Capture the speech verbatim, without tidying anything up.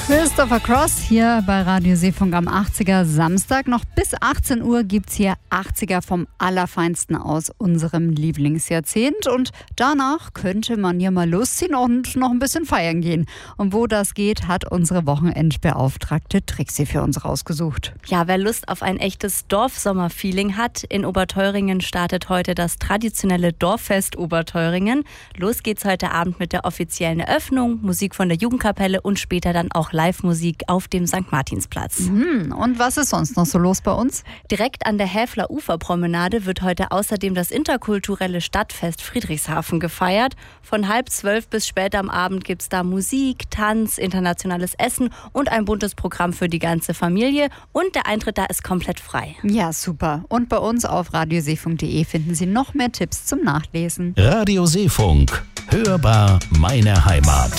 Christopher Cross hier bei Radio Seefunk am achtziger Samstag. Noch bis achtzehn Uhr gibt's hier achtziger vom Allerfeinsten aus unserem Lieblingsjahrzehnt. Und danach könnte man ja mal losziehen und noch ein bisschen feiern gehen. Und wo das geht, hat unsere Wochenendbeauftragte Trixie für uns rausgesucht. Ja, wer Lust auf ein echtes Dorfsommer-Feeling hat, in Oberteuringen startet heute das traditionelle Dorffest Oberteuringen. Los geht's heute Abend mit der offiziellen Eröffnung, Musik von der Jugendkapelle und später dann auch Live-Musik auf dem Sankt Martinsplatz. Mhm. Und was ist sonst noch so los bei uns? Direkt an der Häfler Uferpromenade wird heute außerdem das interkulturelle Stadtfest Friedrichshafen gefeiert. Von halb zwölf bis später am Abend gibt es da Musik, Tanz, internationales Essen und ein buntes Programm für die ganze Familie. Und der Eintritt da ist komplett frei. Ja, super. Und bei uns auf radioseefunk punkt de finden Sie noch mehr Tipps zum Nachlesen. Radio Seefunk. Hörbar meine Heimat.